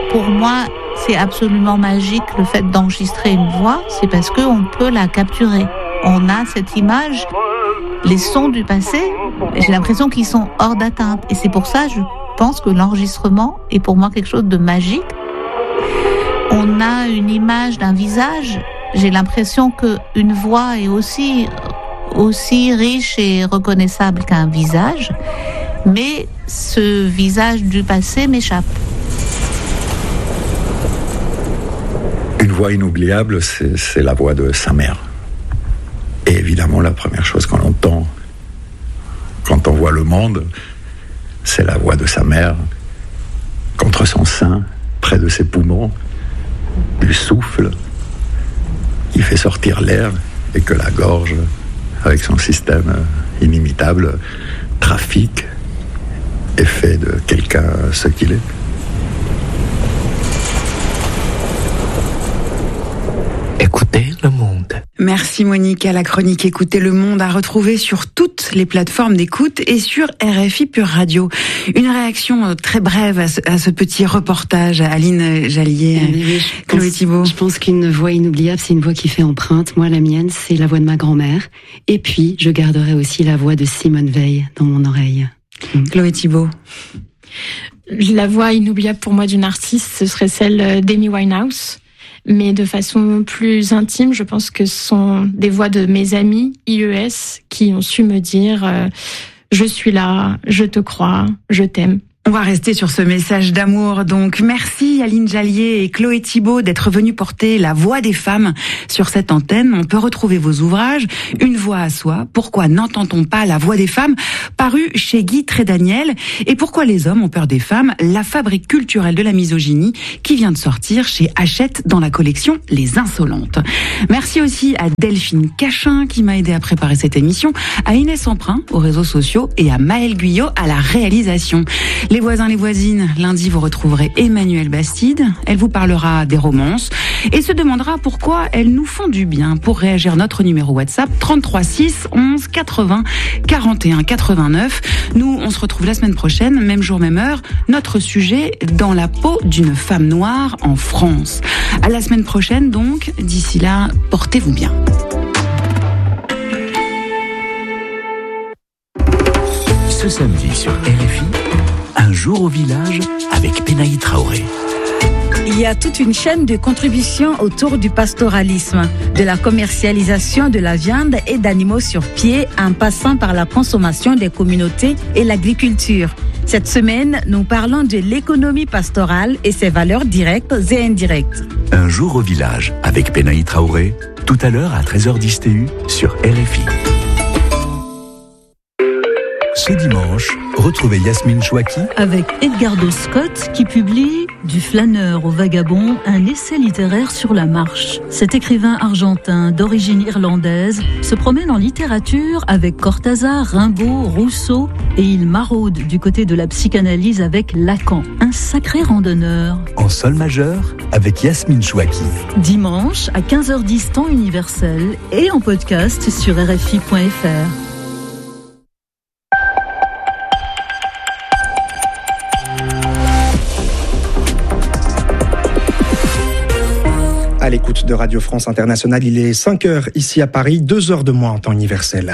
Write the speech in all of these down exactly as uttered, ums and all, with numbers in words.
pour moi, c'est absolument magique le fait d'enregistrer une voix, c'est parce qu'on peut la capturer. On a cette image, les sons du passé, j'ai l'impression qu'ils sont hors d'atteinte. Et c'est pour ça, je pense que l'enregistrement est pour moi quelque chose de magique. On a une image d'un visage, j'ai l'impression qu'une voix est aussi, aussi riche et reconnaissable qu'un visage, mais ce visage du passé m'échappe. Une voix inoubliable, c'est, c'est la voix de sa mère. Et évidemment, la première chose qu'on entend quand on voit le monde, c'est la voix de sa mère contre son sein, près de ses poumons. Il souffle, il fait sortir l'air et que la gorge, avec son système inimitable, trafique et fait de quelqu'un ce qu'il est. Écoutez le monde. Merci Monique. À la chronique Écoutez le monde à retrouver sur toutes les plateformes d'écoute et sur R F I Pure Radio. Une réaction très brève à ce, à ce petit reportage. Aline Jallier, oui, oui, Chloé Thibault. Je pense qu'une voix inoubliable, c'est une voix qui fait empreinte. Moi, la mienne, c'est la voix de ma grand-mère. Et puis, je garderai aussi la voix de Simone Veil dans mon oreille. Chloé Thibault. La voix inoubliable pour moi d'une artiste, ce serait celle d'Amy Winehouse. Mais de façon plus intime, je pense que ce sont des voix de mes amis I E S qui ont su me dire euh, « Je suis là, je te crois, je t'aime ». On va rester sur ce message d'amour. Donc, merci Aline Jallier et Chloé Thibault d'être venues porter la voix des femmes sur cette antenne. On peut retrouver vos ouvrages, Une voix à soi, Pourquoi n'entend-on pas la voix des femmes, paru chez Guy Trédaniel, et Pourquoi les hommes ont peur des femmes, la fabrique culturelle de la misogynie, qui vient de sortir chez Hachette dans la collection Les Insolentes. Merci aussi à Delphine Cachin qui m'a aidé à préparer cette émission, à Inès Emprunt aux réseaux sociaux et à Maëlle Guyot à la réalisation. Les voisins, les voisines, lundi vous retrouverez Emmanuelle Bastide. Elle vous parlera des romances et se demandera pourquoi elles nous font du bien. Pour réagir, notre numéro WhatsApp trente-trois six onze quatre-vingts quarante et un quatre-vingt-neuf. Nous, on se retrouve la semaine prochaine, même jour, même heure. Notre sujet, dans la peau d'une femme noire en France. À la semaine prochaine donc. D'ici là, portez-vous bien. Ce samedi sur R F I, un jour au village avec Pénaï Traoré. Il y a toute une chaîne de contributions autour du pastoralisme, de la commercialisation de la viande et d'animaux sur pied en passant par la consommation des communautés et l'agriculture. Cette semaine, nous parlons de l'économie pastorale et ses valeurs directes et indirectes. Un jour au village avec Pénaï Traoré, tout à l'heure à treize heures dix T U sur R F I. Ce dimanche, retrouvez Yasmine Chouaki avec Edgardo Scott qui publie Du flâneur au vagabond, un essai littéraire sur la marche. Cet écrivain argentin d'origine irlandaise se promène en littérature avec Cortázar, Rimbaud, Rousseau et il maraude du côté de la psychanalyse avec Lacan. Un sacré randonneur. En sol majeur avec Yasmine Chouaki. Dimanche à quinze heures dix temps universel et en podcast sur R F I point F R. À l'écoute de Radio France Internationale, il est cinq heures ici à Paris, deux heures de moins en temps universel.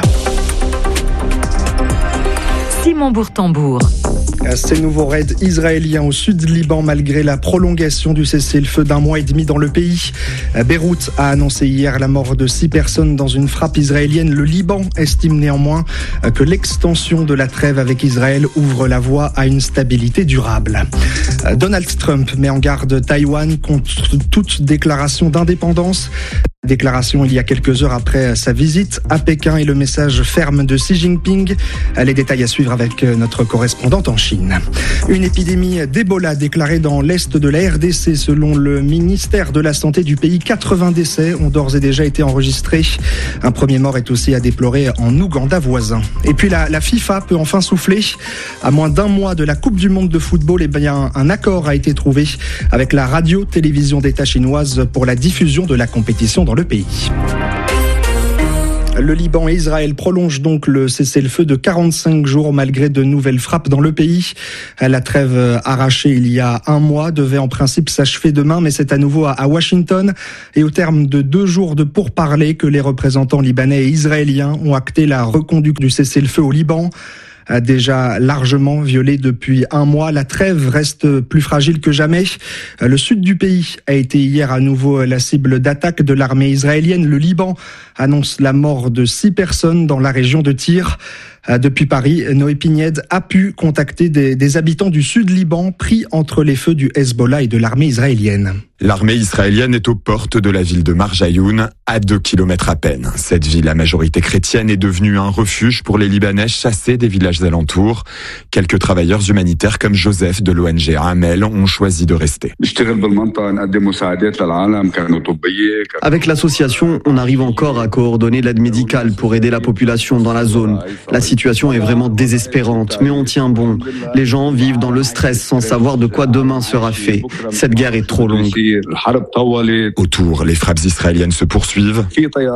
Simon Bourtambour. Ces nouveaux raids israéliens au sud Liban malgré la prolongation du cessez-le-feu d'un mois et demi dans le pays. Beyrouth a annoncé hier la mort de six personnes dans une frappe israélienne. Le Liban estime néanmoins que l'extension de la trêve avec Israël ouvre la voie à une stabilité durable. Donald Trump met en garde Taïwan contre toute déclaration d'indépendance. Déclaration il y a quelques heures après sa visite à Pékin et le message ferme de Xi Jinping. Les détails à suivre avec notre correspondante en Chine. Une épidémie d'Ebola déclarée dans l'est de la R D C selon le ministère de la Santé du pays. quatre-vingts décès ont d'ores et déjà été enregistrés. Un premier mort est aussi à déplorer en Ouganda voisin. Et puis la, la FIFA peut enfin souffler. À moins d'un mois de la Coupe du Monde de football, eh bien, un accord a été trouvé avec la radio-télévision d'État chinoise pour la diffusion de la compétition dans le pays. Le Liban et Israël prolongent donc le cessez-le-feu de quarante-cinq jours malgré de nouvelles frappes dans le pays. La trêve arrachée il y a un mois devait en principe s'achever demain, mais c'est à nouveau à Washington. Et au terme de deux jours de pourparlers que les représentants libanais et israéliens ont acté la reconduite du cessez-le-feu au Liban. Déjà largement violée depuis un mois, la trêve reste plus fragile que jamais. Le sud du pays a été hier à nouveau la cible d'attaque de l'armée israélienne. Le Liban annonce la mort de six personnes dans la région de Tyr. Depuis Paris, Noé Pignède a pu contacter des, des habitants du sud Liban pris entre les feux du Hezbollah et de l'armée israélienne. L'armée israélienne est aux portes de la ville de Marjayoun, à deux kilomètres à peine. Cette ville à majorité chrétienne est devenue un refuge pour les Libanais chassés des villages alentours. Quelques travailleurs humanitaires comme Joseph de l'O N G Amel ont choisi de rester. Avec l'association, on arrive encore à coordonner l'aide médicale pour aider la population dans la zone. La situation est vraiment désespérante, mais on tient bon. Les gens vivent dans le stress sans savoir de quoi demain sera fait. Cette guerre est trop longue. Autour, les frappes israéliennes se poursuivent.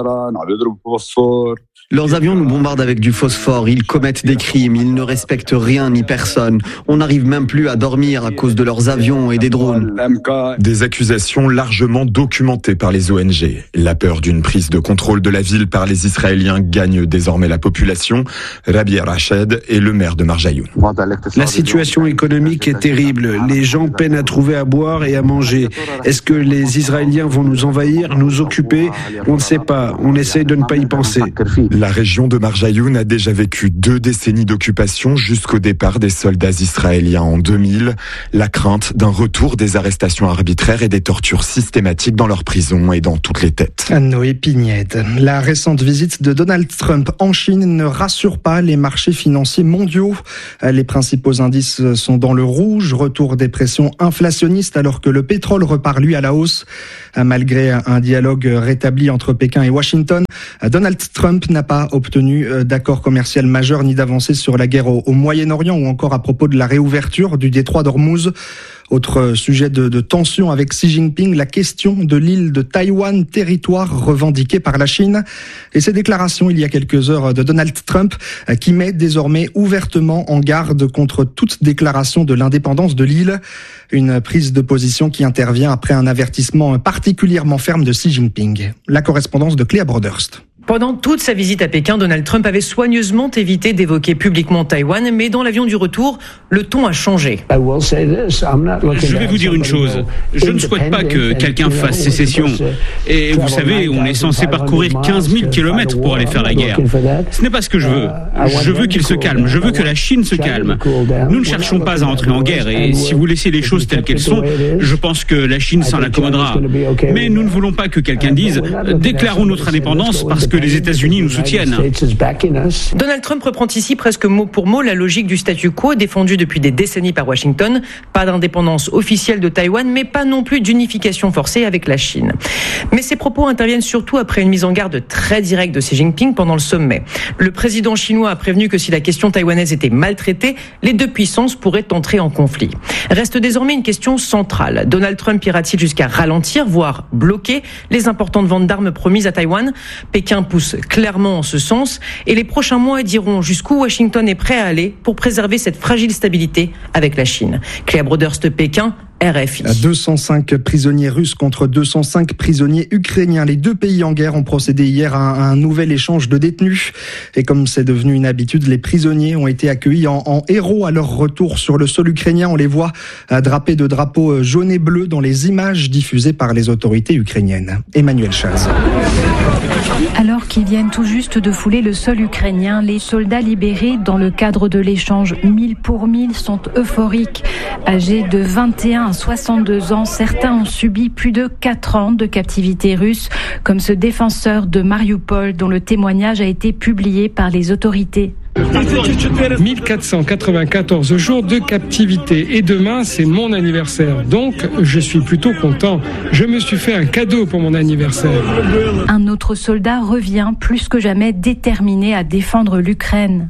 Leurs avions nous bombardent avec du phosphore, ils commettent des crimes, ils ne respectent rien ni personne. On n'arrive même plus à dormir à cause de leurs avions et des drones. Des accusations largement documentées par les O N G. La peur d'une prise de contrôle de la ville par les Israéliens gagne désormais la population. Rabbi Rached est le maire de Marjayoun. La situation économique est terrible. Les gens peinent à trouver à boire et à manger. Est-ce que les Israéliens vont nous envahir, nous occuper ? On ne sait pas. On essaye de ne pas y penser. La région de Marjayoun a déjà vécu deux décennies d'occupation jusqu'au départ des soldats israéliens en deux mille. La crainte d'un retour des arrestations arbitraires et des tortures systématiques dans leurs prisons et dans toutes les têtes. Noé Pignède. La récente visite de Donald Trump en Chine ne rassure pas les marchés financiers mondiaux. Les principaux indices sont dans le rouge. Retour des pressions inflationnistes alors que le pétrole repart lui à la hausse. Malgré un dialogue rétabli entre Pékin et Washington, Donald Trump n'a pas obtenu d'accord commercial majeur ni d'avancée sur la guerre au, au Moyen-Orient ou encore à propos de la réouverture du détroit d'Ormuz. Autre sujet de, de tension avec Xi Jinping, la question de l'île de Taïwan, territoire revendiqué par la Chine. Et ces déclarations il y a quelques heures de Donald Trump qui met désormais ouvertement en garde contre toute déclaration de l'indépendance de l'île. Une prise de position qui intervient après un avertissement particulièrement ferme de Xi Jinping. La correspondance de Cléa Broderst. Pendant toute sa visite à Pékin, Donald Trump avait soigneusement évité d'évoquer publiquement Taïwan, mais dans l'avion du retour, le ton a changé. Je vais vous dire une chose, je ne souhaite pas que quelqu'un fasse sécession. Et vous savez, on est censé parcourir quinze mille kilomètres pour aller faire la guerre. Ce n'est pas ce que je veux. Je veux qu'il se calme, je veux que la Chine se calme. Nous ne cherchons pas à entrer en guerre, et si vous laissez les choses telles qu'elles sont, je pense que la Chine s'en accommodera. Mais nous ne voulons pas que quelqu'un dise « déclarons notre indépendance parce que les États-Unis nous soutiennent ». Donald Trump reprend ici presque mot pour mot la logique du statu quo défendue depuis des décennies par Washington. Pas d'indépendance officielle de Taïwan, mais pas non plus d'unification forcée avec la Chine. Mais ces propos interviennent surtout après une mise en garde très directe de Xi Jinping pendant le sommet. Le président chinois a prévenu que si la question taïwanaise était maltraitée, les deux puissances pourraient entrer en conflit. Reste désormais une question centrale. Donald Trump ira-t-il jusqu'à ralentir, voire bloquer les importantes ventes d'armes promises à Taïwan ? Pékin pousse clairement en ce sens et les prochains mois diront jusqu'où Washington est prêt à aller pour préserver cette fragile stabilité avec la Chine. Cléa Broderst, Pékin, R F I. deux cent cinq prisonniers russes contre deux cent cinq prisonniers ukrainiens. Les deux pays en guerre ont procédé hier à un, à un nouvel échange de détenus. Et comme c'est devenu une habitude, les prisonniers ont été accueillis en, en héros à leur retour sur le sol ukrainien. On les voit drapés de drapeaux jaunes et bleus dans les images diffusées par les autorités ukrainiennes. Emmanuel Chaz. Alors qu'ils viennent tout juste de fouler le sol ukrainien, les soldats libérés dans le cadre de l'échange mille pour mille sont euphoriques. Âgés de vingt et un à soixante-deux ans, certains ont subi plus de quatre ans de captivité russe, comme ce défenseur de Mariupol dont le témoignage a été publié par les autorités. mille quatre cent quatre-vingt-quatorze jours de captivité et demain c'est mon anniversaire. Donc je suis plutôt content. Je me suis fait un cadeau pour mon anniversaire. Un autre soldat revient plus que jamais déterminé à défendre l'Ukraine.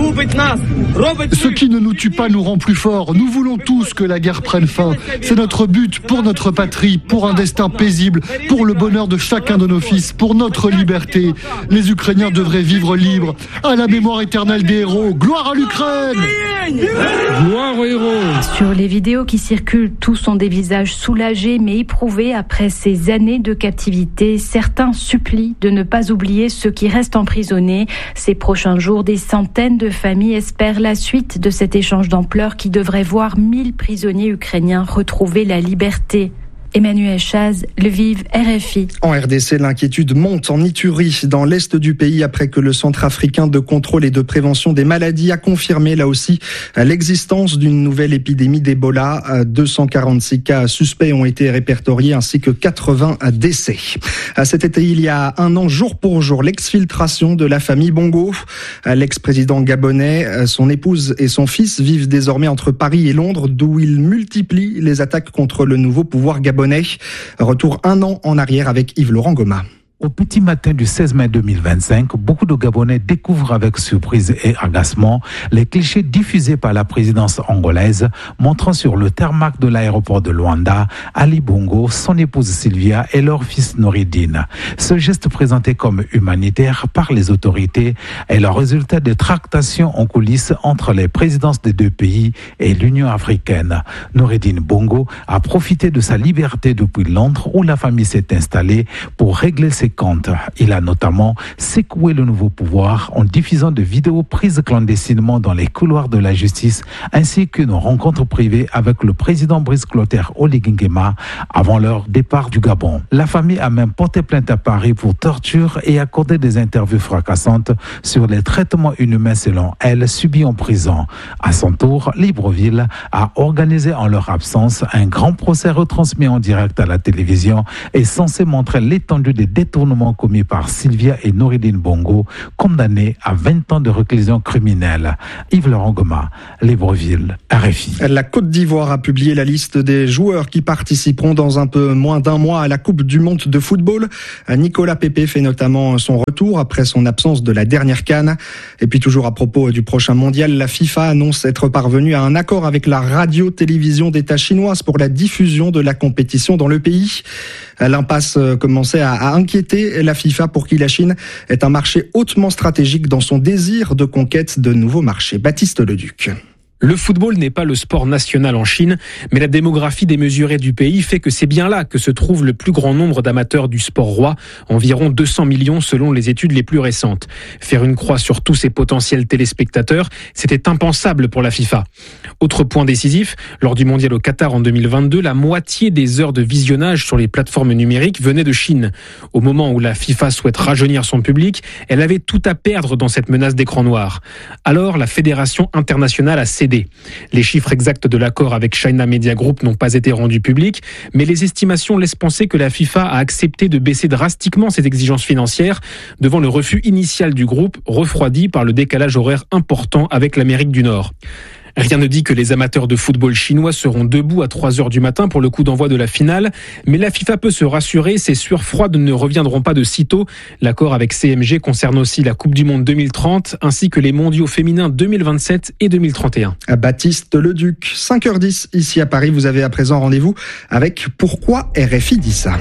Ce qui ne nous tue pas nous rend plus forts. Nous voulons tous que la guerre prenne fin. C'est notre but pour notre patrie, pour un destin paisible, pour le bonheur de chacun de nos fils, pour notre liberté. Les Ukrainiens devraient vivre libres. À la mémoire éternelle des héros. Gloire à l'Ukraine! Gloire aux héros! Sur les vidéos qui circulent, tous ont des visages soulagés mais éprouvés après ces années de captivité. Certains supplient de ne pas oublier ceux qui restent emprisonnés. Ces prochains jours, des centaines de familles espèrent la suite de cet échange d'ampleur qui devrait voir mille prisonniers ukrainiens retrouver la liberté. Emmanuel Chaz, Lviv, R F I. En R D C, l'inquiétude monte en Ituri, dans l'est du pays, après que le Centre africain de contrôle et de prévention des maladies a confirmé, là aussi, l'existence d'une nouvelle épidémie d'Ebola. deux cent quarante-six cas suspects ont été répertoriés, ainsi que quatre-vingts décès. Cet été, il y a un an, jour pour jour, l'exfiltration de la famille Bongo. L'ex-président gabonais, son épouse et son fils vivent désormais entre Paris et Londres, d'où ils multiplient les attaques contre le nouveau pouvoir gabonais. Retour un an en arrière avec Yves-Laurent Goma. Au petit matin du seize mai deux mille vingt-cinq, beaucoup de Gabonais découvrent avec surprise et agacement les clichés diffusés par la présidence angolaise, montrant sur le tarmac de l'aéroport de Luanda Ali Bongo, son épouse Sylvia et leur fils Noureddine. Ce geste présenté comme humanitaire par les autorités est le résultat de tractations en coulisses entre les présidences des deux pays et l'Union africaine. Noureddine Bongo a profité de sa liberté depuis Londres, où la famille s'est installée, pour régler ses comptes. Il a notamment secoué le nouveau pouvoir en diffusant de vidéos prises clandestinement dans les couloirs de la justice, ainsi qu'une rencontre privée avec le président Brice Clotaire Oligui Nguema avant leur départ du Gabon. La famille a même porté plainte à Paris pour torture et accordé des interviews fracassantes sur les traitements inhumains, selon elle, subis en prison. À son tour, Libreville a organisé en leur absence un grand procès retransmis en direct à la télévision et censé montrer l'étendue des détournements commis par Sylvia et Noureddine Bongo, condamnés à vingt ans de réclusion criminelle. Yves-Laurent Goma, Libreville, R F I. La Côte d'Ivoire a publié la liste des joueurs qui participeront dans un peu moins d'un mois à la Coupe du Monde de football. Nicolas Pepe fait notamment son retour après son absence de la dernière CAN. Et puis toujours à propos du prochain mondial, la FIFA annonce être parvenue à un accord avec la radio-télévision d'État chinoise pour la diffusion de la compétition dans le pays. L'impasse commençait à inquiéter la FIFA pour qui la Chine est un marché hautement stratégique dans son désir de conquête de nouveaux marchés. Baptiste Leduc. Le football n'est pas le sport national en Chine, mais la démographie démesurée du pays fait que c'est bien là que se trouve le plus grand nombre d'amateurs du sport roi, environ deux cents millions selon les études les plus récentes. Faire une croix sur tous ces potentiels téléspectateurs, c'était impensable pour la FIFA. Autre point décisif, lors du mondial au Qatar en deux mille vingt-deux, la moitié des heures de visionnage sur les plateformes numériques venaient de Chine. Au moment où la FIFA souhaite rajeunir son public, elle avait tout à perdre dans cette menace d'écran noir. Alors, la Fédération internationale a cédé. Les chiffres exacts de l'accord avec China Media Group n'ont pas été rendus publics, mais les estimations laissent penser que la FIFA a accepté de baisser drastiquement ses exigences financières devant le refus initial du groupe, refroidi par le décalage horaire important avec l'Amérique du Nord. Rien ne dit que les amateurs de football chinois seront debout à trois heures du matin pour le coup d'envoi de la finale, mais la FIFA peut se rassurer, ces sueurs froides ne reviendront pas de sitôt. L'accord avec C M G concerne aussi la Coupe du Monde deux mille trente, ainsi que les mondiaux féminins deux mille vingt-sept et deux mille trente et un. À Baptiste Leduc, cinq heures dix, ici à Paris, vous avez à présent rendez-vous avec Pourquoi R F I dit ça.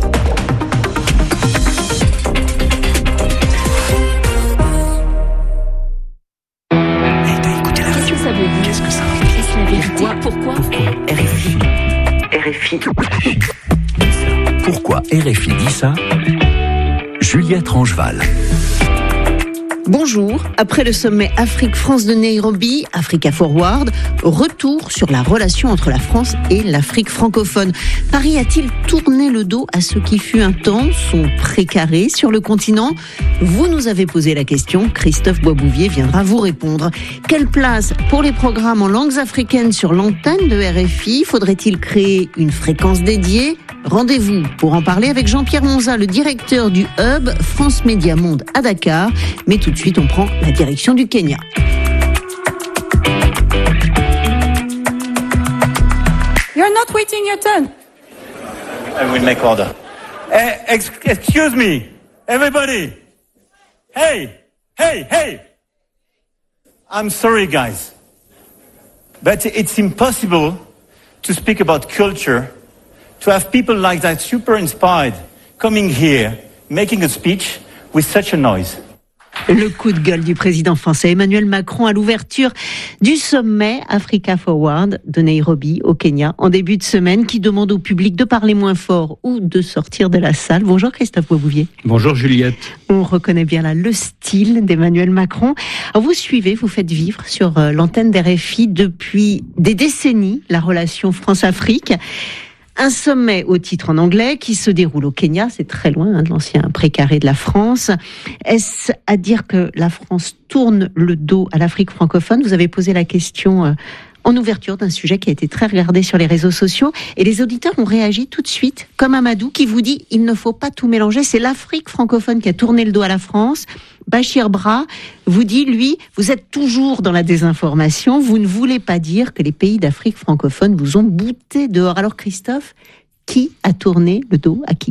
Pourquoi, Pourquoi R F I R F I Pourquoi R F I dit ça? Juliette Rangeval. Bonjour, après le sommet Afrique-France de Nairobi, Africa Forward, retour sur la relation entre la France et l'Afrique francophone. Paris a-t-il tourné le dos à ce qui fut un temps son précaré sur le continent? Vous nous avez posé la question, Christophe Boisbouvier viendra vous répondre. Quelle place pour les programmes en langues africaines sur l'antenne de R F I? Faudrait-il créer une fréquence dédiée? Rendez-vous pour en parler avec Jean-Pierre Monza, le directeur du hub France Média Monde à Dakar. Mais tout de suite, on prend la direction du Kenya. You're not waiting your turn. I will make order. Uh, ex- excuse me, everybody. Hey, hey, hey. I'm sorry, guys, but it's impossible to speak about culture, to have people like that super inspired coming here, making a speech with such a noise. Le coup de gueule du président français Emmanuel Macron à l'ouverture du sommet Africa Forward de Nairobi au Kenya en début de semaine, qui demande au public de parler moins fort ou de sortir de la salle. Bonjour Christophe Boisbouvier. Bonjour Juliette. On reconnaît bien là le style d'Emmanuel Macron. Alors vous suivez, vous faites vivre sur l'antenne d'R F I depuis des décennies la relation France-Afrique. Un sommet au titre en anglais qui se déroule au Kenya, c'est très loin hein, de l'ancien précaré de la France. Est-ce à dire que la France tourne le dos à l'Afrique francophone ? Vous avez posé la question euh, en ouverture d'un sujet qui a été très regardé sur les réseaux sociaux et les auditeurs ont réagi tout de suite, comme Amadou qui vous dit il ne faut pas tout mélanger, c'est l'Afrique francophone qui a tourné le dos à la France. Bachir Bra vous dit, lui, vous êtes toujours dans la désinformation, vous ne voulez pas dire que les pays d'Afrique francophone vous ont bouté dehors. Alors Christophe, qui a tourné le dos à qui ?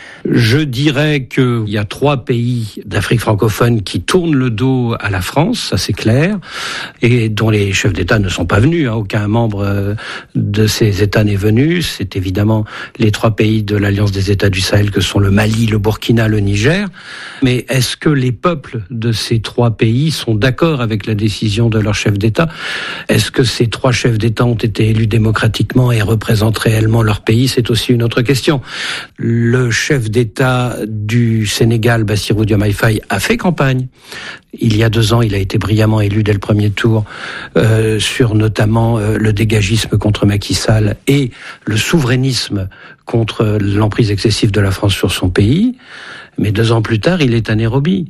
Je dirais qu'il y a trois pays d'Afrique francophone qui tournent le dos à la France, ça c'est clair, et dont les chefs d'État ne sont pas venus. Hein. Aucun membre de ces États n'est venu. C'est évidemment les trois pays de l'Alliance des États du Sahel que sont le Mali, le Burkina, le Niger. Mais est-ce que les peuples de ces trois pays sont d'accord avec la décision de leurs chefs d'État ? Est-ce que ces trois chefs d'État ont été élus démocratiquement et représentent réellement leur pays ? C'est aussi une autre question. Le chef d'État du Sénégal, Bassirou Diomaye Faye, a fait campagne. Il y a deux ans, il a été brillamment élu dès le premier tour euh, sur notamment euh, le dégagisme contre Macky Sall et le souverainisme contre l'emprise excessive de la France sur son pays. Mais deux ans plus tard, il est à Nairobi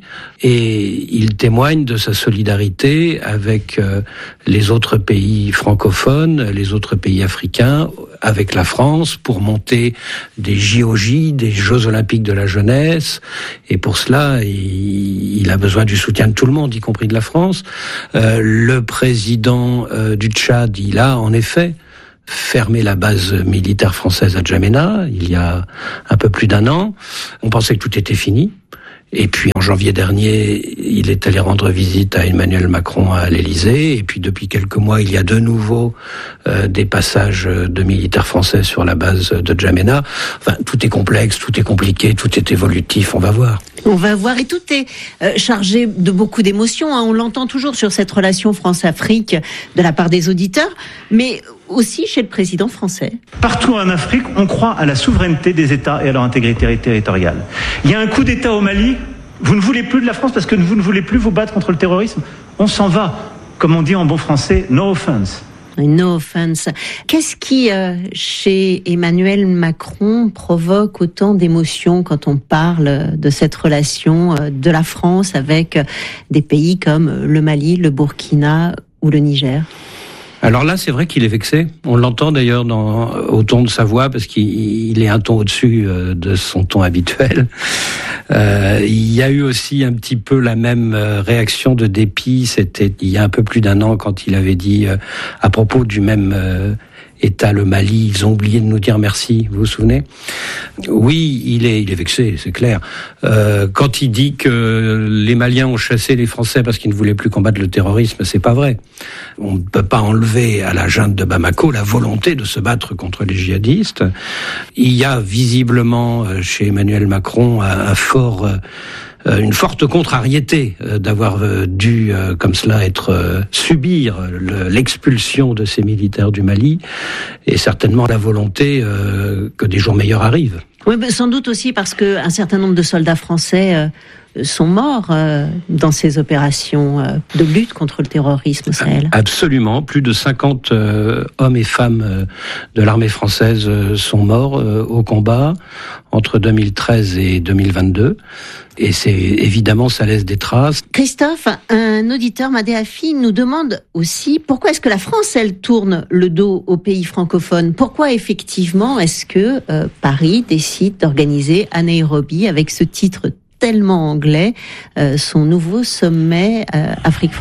et il témoigne de sa solidarité avec euh, les autres pays francophones, les autres pays africains, avec la France pour monter des J O J, des Jeux Olympiques de la jeunesse. Et pour cela, il, il a besoin du soutien de tout le monde, y compris de la France. Euh, le président euh, du Tchad, il a en effet fermé la base militaire française à Djamena, il y a un peu plus d'un an. On pensait que tout était fini. Et puis en janvier dernier, il est allé rendre visite à Emmanuel Macron à l'Élysée. Et puis depuis quelques mois, il y a de nouveau euh, des passages de militaires français sur la base de Djamena. Enfin, tout est complexe, tout est compliqué, tout est évolutif. On va voir. On va voir, et tout est euh, chargé de beaucoup d'émotions. Hein. On l'entend toujours sur cette relation France-Afrique de la part des auditeurs, mais aussi chez le président français. Partout en Afrique, on croit à la souveraineté des États et à leur intégrité territoriale. Il y a un coup d'État au Mali, vous ne voulez plus de la France parce que vous ne voulez plus vous battre contre le terrorisme. On s'en va, comme on dit en bon français, no offense. No offense. Qu'est-ce qui, euh, chez Emmanuel Macron, provoque autant d'émotions quand on parle de cette relation euh, de la France avec euh, des pays comme le Mali, le Burkina ou le Niger ? Alors là, c'est vrai qu'il est vexé. On l'entend d'ailleurs dans, au ton de sa voix, parce qu'il est un ton au-dessus de son ton habituel. Euh, il y a eu aussi un petit peu la même réaction de dépit. C'était il y a un peu plus d'un an quand il avait dit euh, à propos du même euh, État, le Mali, ils ont oublié de nous dire merci, vous vous souvenez ? Oui, il est, il est vexé, c'est clair. Euh, quand il dit que les Maliens ont chassé les Français parce qu'ils ne voulaient plus combattre le terrorisme, c'est pas vrai. On ne peut pas enlever à la junte de Bamako la volonté de se battre contre les djihadistes. Il y a visiblement chez Emmanuel Macron un, un fort... une forte contrariété d'avoir dû, comme cela, être subir l'expulsion de ces militaires du Mali, et certainement la volonté que des jours meilleurs arrivent. Oui, mais sans doute aussi parce que un certain nombre de soldats français sont morts euh, dans ces opérations euh, de lutte contre le terrorisme au Sahel. Absolument. Plus de cinquante euh, hommes et femmes euh, de l'armée française euh, sont morts euh, au combat entre deux mille treize et deux mille vingt-deux. Et c'est évidemment, ça laisse des traces. Christophe, un auditeur Madéafi nous demande aussi pourquoi est-ce que la France, elle, tourne le dos aux pays francophones ? Pourquoi effectivement est-ce que euh, Paris décide d'organiser à Nairobi, avec ce titre tellement anglais, euh, son nouveau sommet euh, Afrique-France ?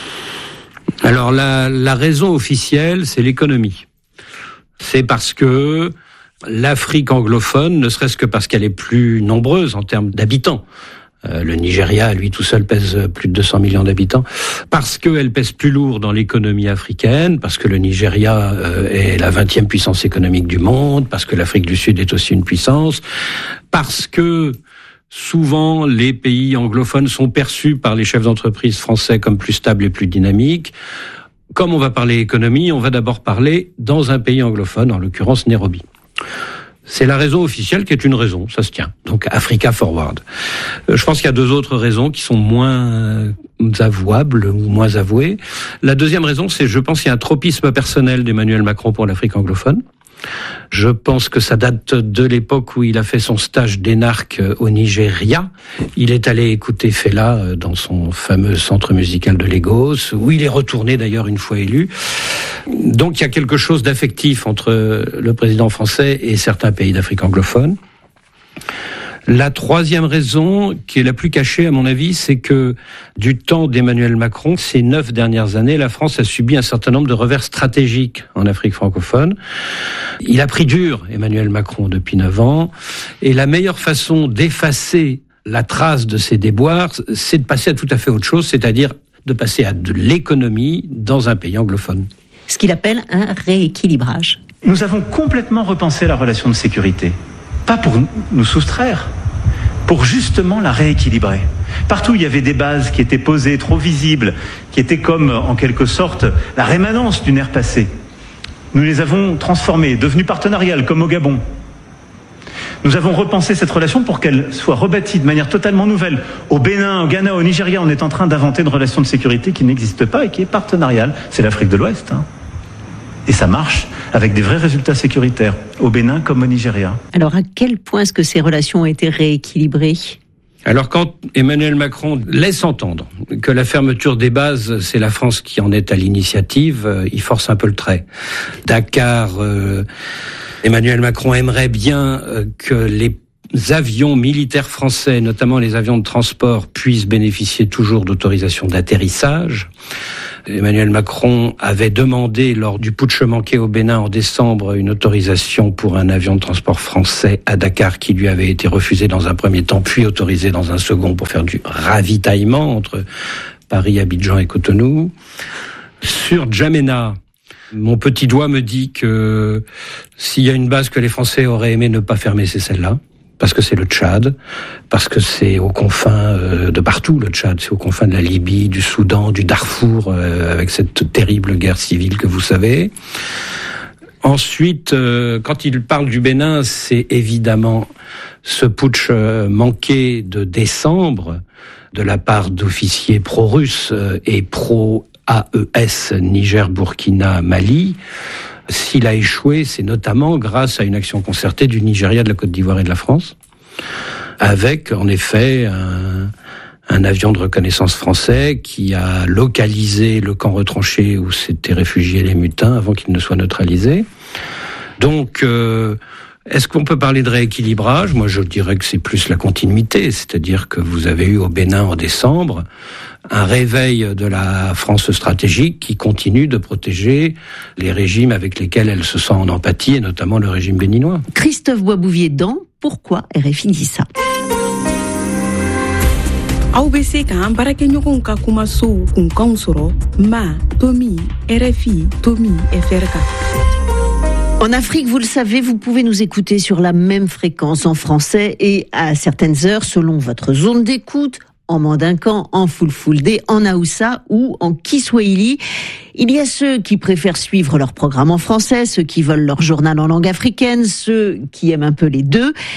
Alors la, la raison officielle, c'est l'économie. C'est parce que l'Afrique anglophone, ne serait-ce que parce qu'elle est plus nombreuse en termes d'habitants. Euh, le Nigeria, lui tout seul, pèse plus de deux cents millions d'habitants. Parce qu'elle pèse plus lourd dans l'économie africaine, parce que le Nigeria euh, est la vingtième puissance économique du monde, parce que l'Afrique du Sud est aussi une puissance, parce que souvent les pays anglophones sont perçus par les chefs d'entreprise français comme plus stables et plus dynamiques. Comme on va parler économie, on va d'abord parler dans un pays anglophone, en l'occurrence Nairobi. C'est la raison officielle qui est une raison, ça se tient. Donc Africa Forward. Je pense qu'il y a deux autres raisons qui sont moins avouables ou moins avouées. La deuxième raison, c'est je pense qu'il y a un tropisme personnel d'Emmanuel Macron pour l'Afrique anglophone. Je pense que ça date de l'époque où il a fait son stage d'énarque au Nigeria. Il est allé écouter Fela dans son fameux centre musical de Lagos, où il est retourné d'ailleurs une fois élu. Donc il y a quelque chose d'affectif entre le président français et certains pays d'Afrique anglophone. La troisième raison, qui est la plus cachée à mon avis, c'est que du temps d'Emmanuel Macron, ces neuf dernières années, la France a subi un certain nombre de revers stratégiques en Afrique francophone. Il a pris dur, Emmanuel Macron, depuis neuf ans, et la meilleure façon d'effacer la trace de ces déboires, c'est de passer à tout à fait autre chose, c'est-à-dire de passer à de l'économie dans un pays anglophone. Ce qu'il appelle un rééquilibrage. Nous avons complètement repensé la relation de sécurité. Pas pour nous soustraire, pour justement la rééquilibrer. Partout où il y avait des bases qui étaient posées, trop visibles, qui étaient comme, en quelque sorte, la rémanence d'une ère passée, nous les avons transformées, devenues partenariales, comme au Gabon. Nous avons repensé cette relation pour qu'elle soit rebâtie de manière totalement nouvelle. Au Bénin, au Ghana, au Nigeria, on est en train d'inventer une relation de sécurité qui n'existe pas et qui est partenariale. C'est l'Afrique de l'Ouest, hein. Et ça marche avec des vrais résultats sécuritaires, au Bénin comme au Nigeria. Alors à quel point est-ce que ces relations ont été rééquilibrées ? Alors quand Emmanuel Macron laisse entendre que la fermeture des bases, c'est la France qui en est à l'initiative, il force un peu le trait. Dakar, euh, Emmanuel Macron aimerait bien que les avions militaires français, notamment les avions de transport, puissent bénéficier toujours d'autorisation d'atterrissage. Emmanuel Macron avait demandé, lors du putsch manqué au Bénin en décembre, une autorisation pour un avion de transport français à Dakar qui lui avait été refusé dans un premier temps, puis autorisé dans un second pour faire du ravitaillement entre Paris, Abidjan et Cotonou. Sur N'Djamena, mon petit doigt me dit que s'il y a une base que les Français auraient aimé ne pas fermer, c'est celle-là. Parce que c'est le Tchad, parce que c'est aux confins de partout, le Tchad, c'est aux confins de la Libye, du Soudan, du Darfour, euh, avec cette terrible guerre civile que vous savez. Ensuite, euh, quand il parle du Bénin, c'est évidemment ce putsch manqué de décembre de la part d'officiers pro-russes et pro-A E S, Niger, Burkina, Mali. S'il a échoué, c'est notamment grâce à une action concertée du Nigeria, de la Côte d'Ivoire et de la France, avec en effet un, un avion de reconnaissance français qui a localisé le camp retranché où s'étaient réfugiés les mutins avant qu'ils ne soient neutralisés. Donc, euh, est-ce qu'on peut parler de rééquilibrage ? Moi, je dirais que c'est plus la continuité, c'est-à-dire que vous avez eu au Bénin en décembre un réveil de la France stratégique qui continue de protéger les régimes avec lesquels elle se sent en empathie, et notamment le régime béninois. Christophe Boisbouvier-Dan, pourquoi R F I dit ça ? aw bɛ se k'an baarakɛɲɔgɔnw ka kumasow kunkanw sɔrɔ ma tomi R F I tomi F R K. En Afrique, vous le savez, vous pouvez nous écouter sur la même fréquence en français et à certaines heures selon votre zone d'écoute, en mandinkan, en fulfulde, en haoussa ou en kiswahili. Il y a ceux qui préfèrent suivre leur programme en français, ceux qui veulent leur journal en langue africaine, ceux qui aiment un peu les deux.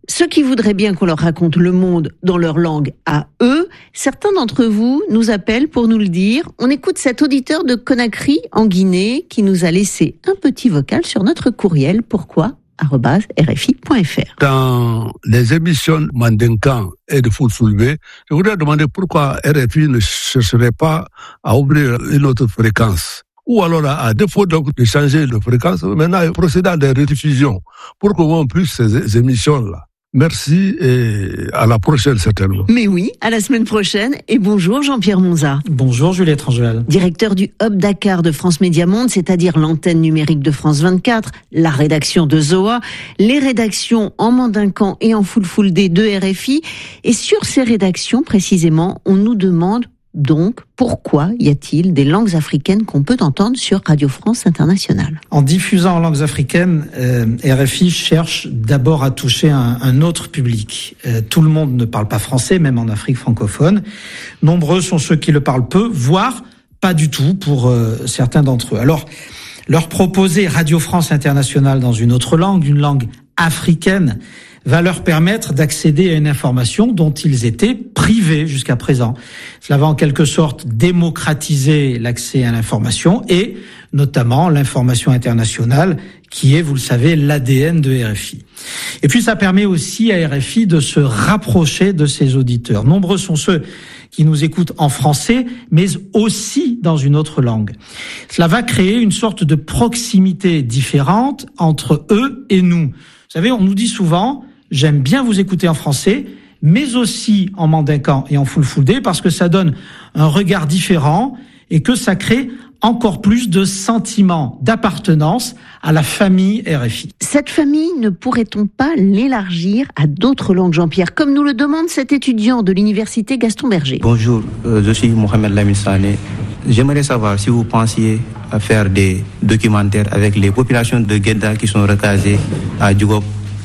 Ceux qui voudraient bien qu'on leur raconte le monde dans leur langue à eux, certains d'entre vous nous appellent pour nous le dire. On écoute cet auditeur de Conakry en Guinée qui nous a laissé un petit vocal sur notre courriel. Pourquoi arobase R F I point F R. Dans les émissions Mandinka et de Fulfulde, je voudrais demander pourquoi R F I ne chercherait pas à ouvrir une autre fréquence. Ou alors, à défaut donc de changer de fréquence, maintenant procéder à des rediffusions pour qu'on voit plus ces émissions-là. Merci et à la prochaine certainement. Mais oui, à la semaine prochaine et bonjour Jean-Pierre Monza. Bonjour Juliette Rangeval. Directeur du Hub Dakar de France Média Monde, c'est-à-dire l'antenne numérique de France vingt-quatre, la rédaction de Zoa, les rédactions en Mandinkan et en Fulfulde de R F I. Et sur ces rédactions précisément, on nous demande donc, pourquoi y a-t-il des langues africaines qu'on peut entendre sur Radio France Internationale ? En diffusant en langues africaines, euh, R F I cherche d'abord à toucher un, un autre public. Euh, tout le monde ne parle pas français, même en Afrique francophone. Nombreux sont ceux qui le parlent peu, voire pas du tout pour euh, certains d'entre eux. Alors, leur proposer Radio France Internationale dans une autre langue, une langue africaine, va leur permettre d'accéder à une information dont ils étaient privés jusqu'à présent. Cela va en quelque sorte démocratiser l'accès à l'information et notamment l'information internationale qui est, vous le savez, l'A D N de R F I. Et puis ça permet aussi à R F I de se rapprocher de ses auditeurs. Nombreux sont ceux qui nous écoutent en français, mais aussi dans une autre langue. Cela va créer une sorte de proximité différente entre eux et nous. Vous savez, on nous dit souvent « j'aime bien vous écouter en français », mais aussi en mandinkan et en fulfulde, parce que ça donne un regard différent et que ça crée encore plus de sentiments d'appartenance à la famille R F I. Cette famille, ne pourrait-on pas l'élargir à d'autres langues, Jean-Pierre, comme nous le demande cet étudiant de l'université Gaston Berger ? Bonjour, euh, je suis Mohamed Lamine Sané. J'aimerais savoir si vous pensiez à faire des documentaires avec les populations de Guedda qui sont recasées à Djougop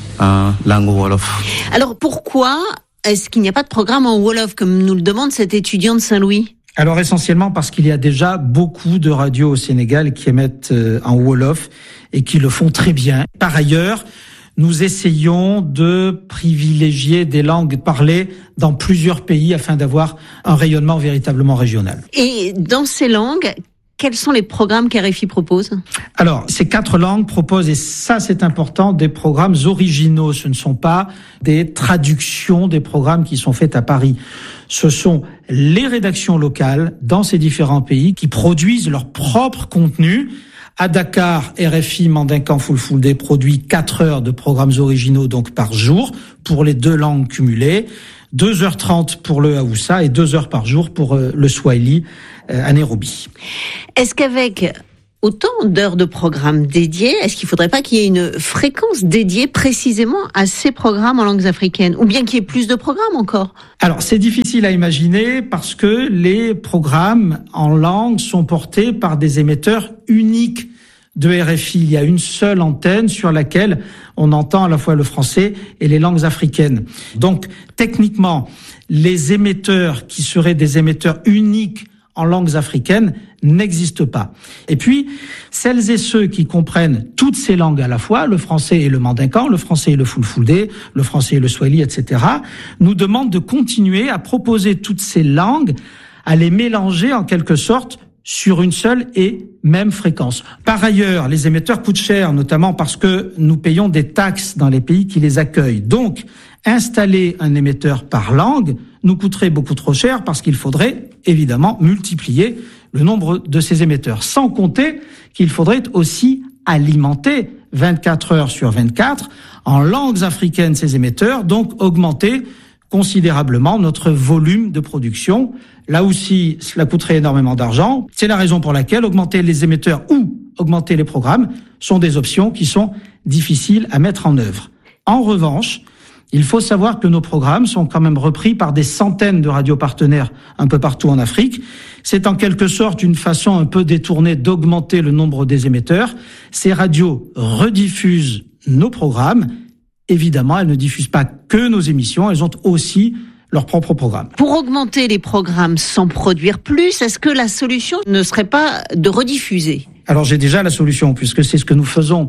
en langue Wolof. Alors pourquoi est-ce qu'il n'y a pas de programme en Wolof, comme nous le demande cet étudiant de Saint-Louis ? Alors essentiellement parce qu'il y a déjà beaucoup de radios au Sénégal qui émettent en Wolof et qui le font très bien. Par ailleurs, nous essayons de privilégier des langues parlées dans plusieurs pays afin d'avoir un rayonnement véritablement régional. Et dans ces langues, quels sont les programmes qu'R F I propose ? Alors, ces quatre langues proposent, et ça c'est important, des programmes originaux. Ce ne sont pas des traductions des programmes qui sont faits à Paris. Ce sont les rédactions locales dans ces différents pays qui produisent leur propre contenu. À Dakar, R F I Mandinkan Fulfulde produit quatre heures de programmes originaux donc par jour pour les deux langues cumulées. deux heures trente pour le Haoussa et deux heures par jour pour le Swahili à Nairobi. Est-ce qu'avec autant d'heures de programmes dédiés, est-ce qu'il ne faudrait pas qu'il y ait une fréquence dédiée précisément à ces programmes en langues africaines ? Ou bien qu'il y ait plus de programmes encore ? Alors, c'est difficile à imaginer parce que les programmes en langue sont portés par des émetteurs uniques de R F I. Il y a une seule antenne sur laquelle on entend à la fois le français et les langues africaines. Donc, techniquement, les émetteurs qui seraient des émetteurs uniques en langues africaines n'existent pas. Et puis, celles et ceux qui comprennent toutes ces langues à la fois, le français et le mandinkan, le français et le fulfulde, le français et le swahili, et cetera, nous demandent de continuer à proposer toutes ces langues, à les mélanger en quelque sorte sur une seule et même fréquence. Par ailleurs, les émetteurs coûtent cher, notamment parce que nous payons des taxes dans les pays qui les accueillent. Donc, installer un émetteur par langue nous coûterait beaucoup trop cher parce qu'il faudrait évidemment multiplier le nombre de ces émetteurs. Sans compter qu'il faudrait aussi alimenter vingt-quatre heures sur vingt-quatre en langues africaines ces émetteurs, donc augmenter considérablement notre volume de production. Là aussi, cela coûterait énormément d'argent. C'est la raison pour laquelle augmenter les émetteurs ou augmenter les programmes sont des options qui sont difficiles à mettre en œuvre. En revanche, il faut savoir que nos programmes sont quand même repris par des centaines de radios partenaires un peu partout en Afrique. C'est en quelque sorte une façon un peu détournée d'augmenter le nombre des émetteurs. Ces radios rediffusent nos programmes. Évidemment, elles ne diffusent pas que nos émissions, elles ont aussi leur propre programme. Pour augmenter les programmes sans produire plus, est-ce que la solution ne serait pas de rediffuser ? Alors j'ai déjà la solution, puisque c'est ce que nous faisons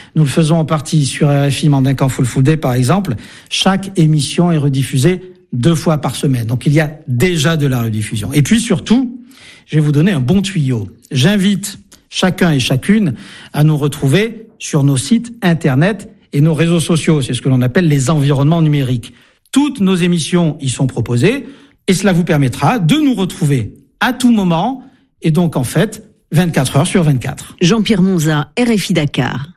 Nous le faisons en partie sur R F I Mandinka Full Full Day, par exemple. Chaque émission est rediffusée deux fois par semaine. Donc, il y a déjà de la rediffusion. Et puis, surtout, je vais vous donner un bon tuyau. J'invite chacun et chacune à nous retrouver sur nos sites Internet et nos réseaux sociaux. C'est ce que l'on appelle les environnements numériques. Toutes nos émissions y sont proposées et cela vous permettra de nous retrouver à tout moment et donc en fait vingt-quatre heures sur vingt-quatre. Jean-Pierre Monza, R F I Dakar.